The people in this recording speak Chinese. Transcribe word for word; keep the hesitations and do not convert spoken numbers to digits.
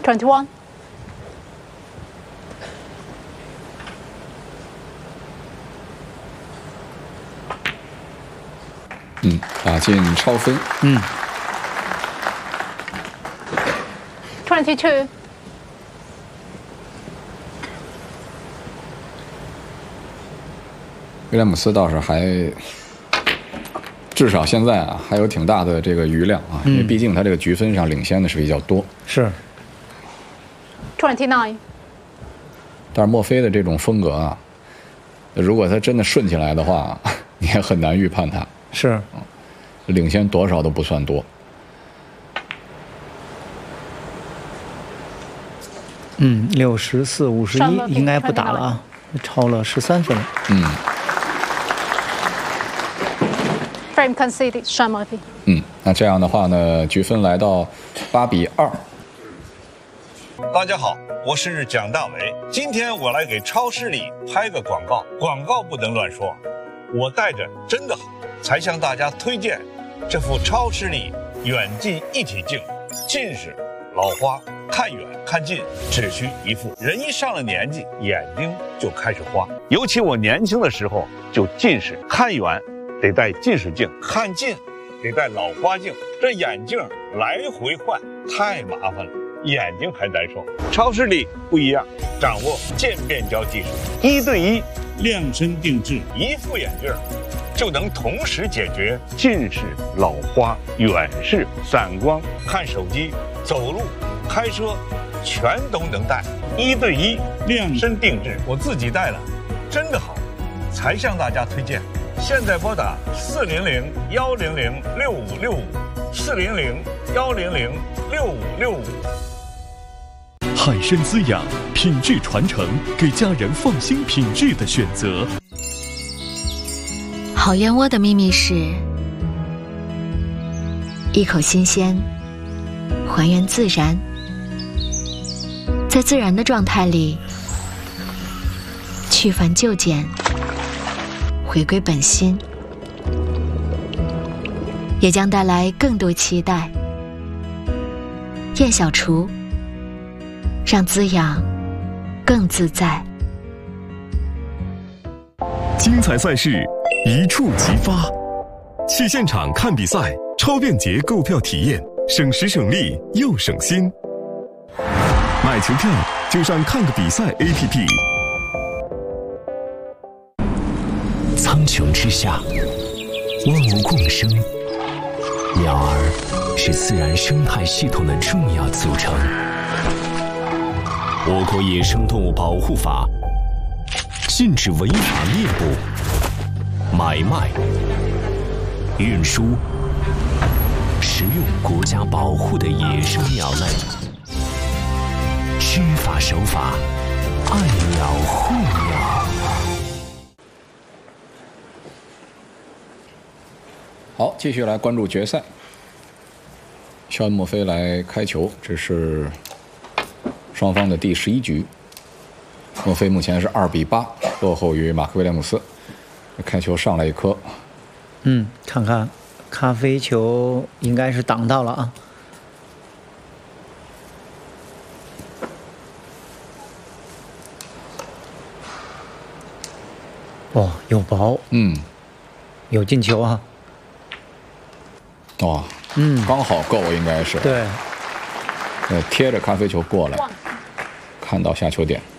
twenty-one。 嗯，打进超分。 嗯。 twenty-two。 威廉姆斯倒是还，至少现在啊还有挺大的这个余量啊， 嗯、 因为毕竟他这个局分上领先的是比较多。 是。 twenty-nine。 但是墨菲的这种风格啊，如果他真的顺起来的话，你也很难预判他。 是。 领先多少都不算多。 嗯，六十四五十一应该不打了啊，超了十三分。 嗯。 Frame conceded, Sean Murphy。 嗯，那这样的话呢，局分来到八比二。 大家好，我是蒋大为，今天我来给超视力拍个广告，广告不能乱说，我带着真的好，才向大家推荐这副超视力远近一体镜，近视、老花、看远看近只需一副。人一上了年纪，眼睛就开始花，尤其我年轻的时候就近视，看远得戴近视镜，看近得戴老花镜，这眼镜来回换太麻烦了，眼睛还难受。超视力不一样，掌握渐变焦技术，一对一量身定制，一副眼镜就能同时解决近视、老花、远视、散光、看手机、走路、开车，全都能戴，一对一量身定制。我自己戴了，真的好，才向大家推荐。现在拨打四零零幺零零六五六五，四零零幺零零六五六五。 海参滋养，品质传承，给家人放心品质的选择。 好燕窝的秘密是一口新鲜，还原自然，在自然的状态里去繁就简，回归本心，也将带来更多期待。燕小厨，让滋养更自在。 精彩赛事一触即发，去现场看比赛，超便捷购票体验，省时省力又省心。买球票就上看个比赛 A P P。 苍穹之下，万物共生，鸟儿是自然生态系统的重要组成。我国野生动物保护法禁止违法猎捕、买卖、运输、食用国家保护的野生鸟类。知法守法，爱鸟护鸟。 好，继续来关注决赛。肖恩·墨菲来开球，这是双方的第十一局。墨菲目前是二比八落后于马克·威廉姆斯。开球上来一颗， 嗯，看看咖啡球应该是挡到了啊。哦，有薄， 嗯， 有进球啊。 哇， 嗯， 刚好够，应该是。 对， 呃，贴着咖啡球过来，看到下球点。